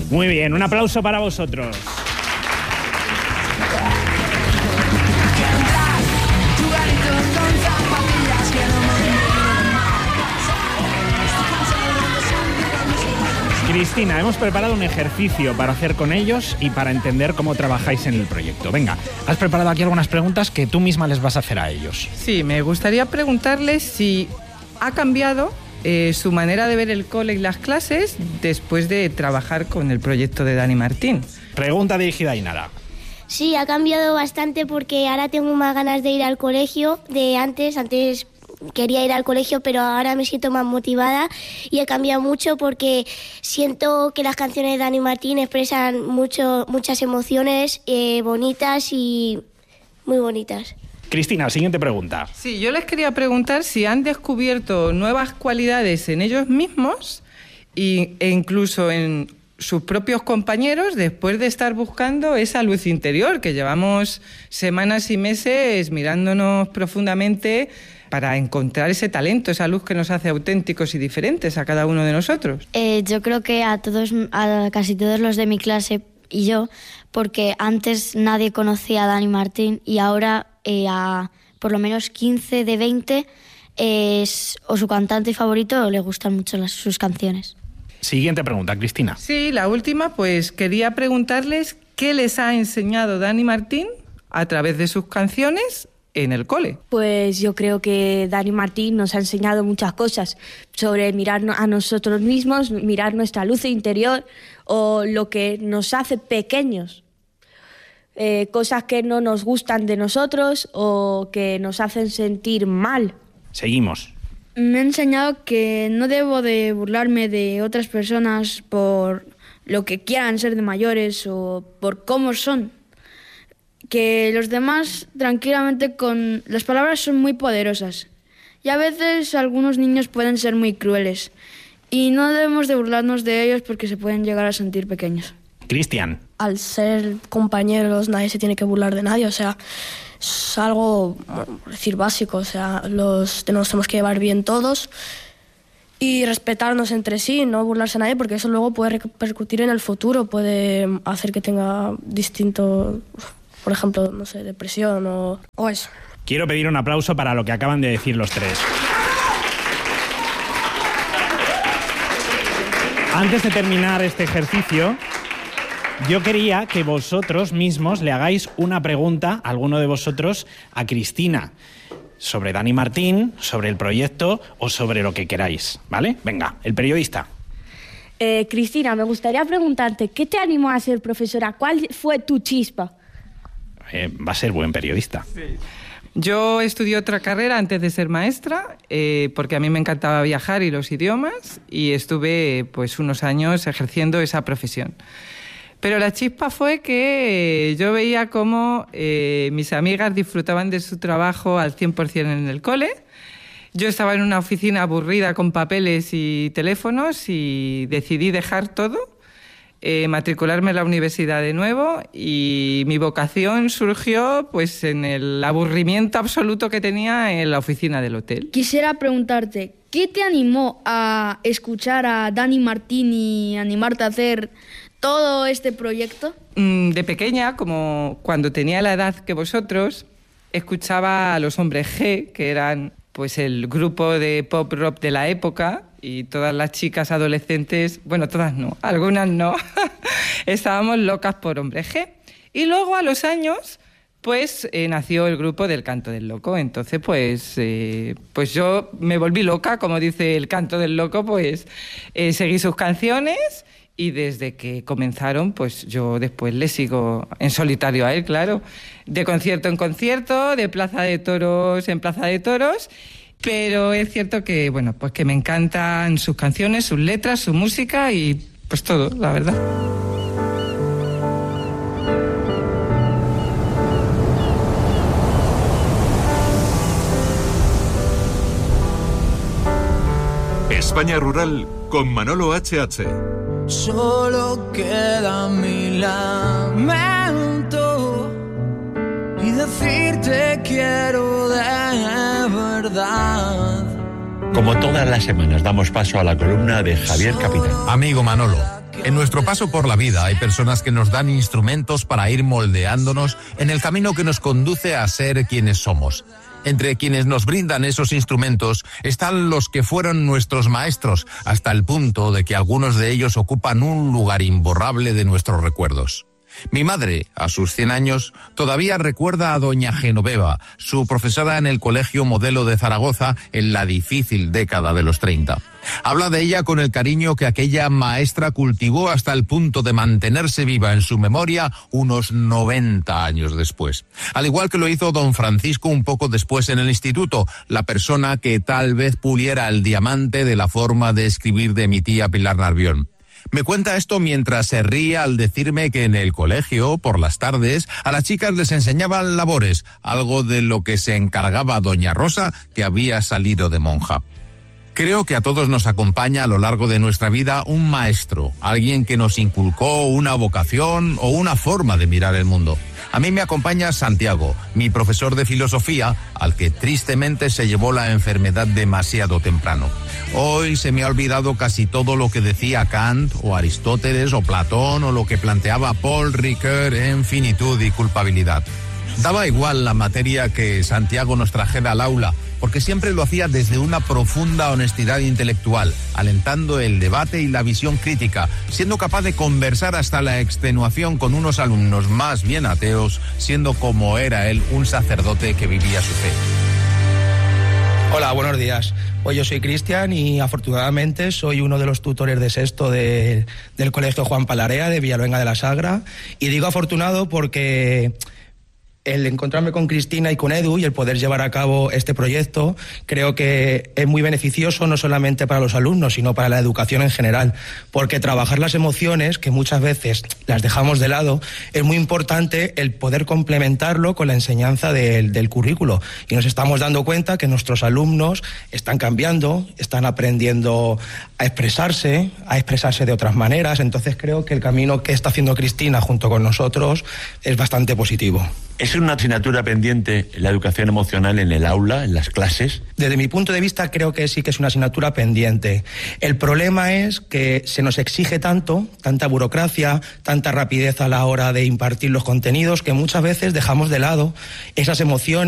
Muy bien, un aplauso para vosotros. Cristina, hemos preparado un ejercicio para hacer con ellos y para entender cómo trabajáis en el proyecto. Venga, has preparado aquí algunas preguntas que tú misma les vas a hacer a ellos. Sí, me gustaría preguntarles si ha cambiado su manera de ver el cole y las clases después de trabajar con el proyecto de Dani Martín. Pregunta dirigida a Ainara. Sí, ha cambiado bastante porque ahora tengo más ganas de ir al colegio de antes. Antes quería ir al colegio, pero ahora me siento más motivada y he cambiado mucho porque siento que las canciones de Dani Martín expresan muchas emociones bonitas y muy bonitas. Cristina, siguiente pregunta. Sí, yo les quería preguntar si han descubierto nuevas cualidades en ellos mismos e incluso en sus propios compañeros después de estar buscando esa luz interior, que llevamos semanas y meses mirándonos profundamente para encontrar ese talento, esa luz que nos hace auténticos y diferentes a cada uno de nosotros. Yo creo que a casi todos los de mi clase y yo, porque antes nadie conocía a Dani Martín y ahora a por lo menos 15 de 20 o su cantante favorito o le gustan mucho sus canciones. Siguiente pregunta, Cristina. Sí, la última, pues quería preguntarles qué les ha enseñado Dani Martín a través de sus canciones en el cole. Pues yo creo que Dani Martín nos ha enseñado muchas cosas sobre mirar a nosotros mismos, mirar nuestra luz interior o lo que nos hace pequeños. Cosas que no nos gustan de nosotros o que nos hacen sentir mal. Seguimos. Me ha enseñado que no debo de burlarme de otras personas por lo que quieran ser de mayores o por cómo son. Que los demás tranquilamente con... Las palabras son muy poderosas y a veces algunos niños pueden ser muy crueles y no debemos de burlarnos de ellos porque se pueden llegar a sentir pequeños. Cristian. Al ser compañeros nadie se tiene que burlar de nadie, o sea, es algo, por decir, básico, o sea, nos tenemos que llevar bien todos y respetarnos entre sí, no burlarse a nadie porque eso luego puede repercutir en el futuro, puede hacer que tenga distinto, por ejemplo, no sé, depresión o eso. Quiero pedir un aplauso para lo que acaban de decir los tres. Antes de terminar este ejercicio, yo quería que vosotros mismos le hagáis una pregunta, alguno de vosotros, a Cristina, sobre Dani Martín, sobre el proyecto o sobre lo que queráis, ¿vale? Venga, el periodista. Cristina, me gustaría preguntarte, ¿qué te animó a ser profesora? ¿Cuál fue tu chispa? Va a ser buen periodista. Sí. Yo estudié otra carrera antes de ser maestra, porque a mí me encantaba viajar y los idiomas, y estuve pues unos años ejerciendo esa profesión. Pero la chispa fue que yo veía cómo mis amigas disfrutaban de su trabajo al 100% en el cole. Yo estaba en una oficina aburrida con papeles y teléfonos y decidí dejar todo, matricularme en la universidad de nuevo, y mi vocación surgió pues en el aburrimiento absoluto que tenía en la oficina del hotel. Quisiera preguntarte, ¿qué te animó a escuchar a Dani Martín y animarte a hacer todo este proyecto? De pequeña, como cuando tenía la edad que vosotros, escuchaba a los Hombres G, que eran pues el grupo de pop rock de la época, y todas las chicas adolescentes, bueno, todas no, algunas no, estábamos locas por Hombres G. Y luego a los años, pues nació el grupo del Canto del Loco. Entonces, pues yo me volví loca, como dice el Canto del Loco, pues seguí sus canciones. Y desde que comenzaron, pues yo después le sigo en solitario a él, claro. De concierto en concierto, de plaza de toros en plaza de toros. Pero es cierto que, bueno, pues que me encantan sus canciones, sus letras, su música y pues todo, la verdad. España Rural con Manolo H.H. Solo queda mi lamento y decirte quiero de verdad. Como todas las semanas damos paso a la columna de Javier Capitán. Amigo Manolo, En nuestro paso por la vida hay personas que nos dan instrumentos para ir moldeándonos en el camino que nos conduce a ser quienes somos. Entre quienes nos brindan esos instrumentos están los que fueron nuestros maestros, hasta el punto de que algunos de ellos ocupan un lugar imborrable de nuestros recuerdos. Mi madre, a sus 100 años, todavía recuerda a doña Genoveva, su profesora en el Colegio Modelo de Zaragoza en la difícil década de los 30. Habla de ella con el cariño que aquella maestra cultivó hasta el punto de mantenerse viva en su memoria unos 90 años después. Al igual que lo hizo don Francisco un poco después en el instituto, la persona que tal vez puliera el diamante de la forma de escribir de mi tía Pilar Narvión. Me cuenta esto mientras se ríe al decirme que en el colegio, por las tardes, a las chicas les enseñaban labores, algo de lo que se encargaba doña Rosa, que había salido de monja. Creo que a todos nos acompaña a lo largo de nuestra vida un maestro, alguien que nos inculcó una vocación o una forma de mirar el mundo. A mí me acompaña Santiago, mi profesor de filosofía, al que tristemente se llevó la enfermedad demasiado temprano. Hoy se me ha olvidado casi todo lo que decía Kant o Aristóteles o Platón o lo que planteaba Paul Ricoeur en Finitud y Culpabilidad. Daba igual la materia que Santiago nos trajera al aula, porque siempre lo hacía desde una profunda honestidad intelectual, alentando el debate y la visión crítica, siendo capaz de conversar hasta la extenuación con unos alumnos más bien ateos, siendo como era él un sacerdote que vivía su fe. Hola, buenos días. Pues yo soy Cristian y afortunadamente soy uno de los tutores de sexto del Colegio Juan Palarea de Villaluenga de la Sagra. Y digo afortunado porque el encontrarme con Cristina y con Edu y el poder llevar a cabo este proyecto creo que es muy beneficioso no solamente para los alumnos, sino para la educación en general, porque trabajar las emociones, que muchas veces las dejamos de lado, es muy importante el poder complementarlo con la enseñanza del currículo. Y nos estamos dando cuenta que nuestros alumnos están cambiando, están aprendiendo a expresarse de otras maneras. Entonces creo que el camino que está haciendo Cristina junto con nosotros es bastante positivo. ¿Es una asignatura pendiente la educación emocional en el aula, en las clases? Desde mi punto de vista creo que sí que es una asignatura pendiente. El problema es que se nos exige tanta burocracia, tanta rapidez a la hora de impartir los contenidos, que muchas veces dejamos de lado esas emociones